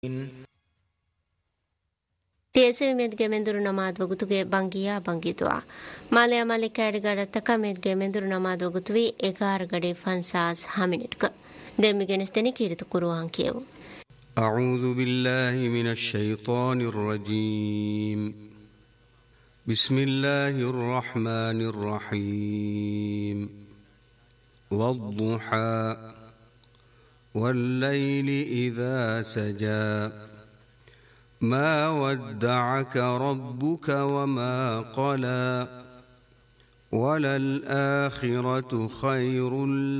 තියසේ මෙද්ගේ මෙඳුරු නමාද වගුතුගේ බංගියා බංගිතුවා මාලයා මාලිකායර ගඩත්තක මෙද්ගේ මෙඳුරු නමාද වගුතුවී එගාර ගඩේ ෆන්සාස් හමිනිට්ක දෙම්මිගෙනස් දෙනි කීරිතු කුරුවන් කියවු. أعوذ بالله من الشيطان الرجيم بسم الله الرحمن الرحيم والضحى والليل إذا سجى ما ودعك ربك وما قلى وللآخرة خير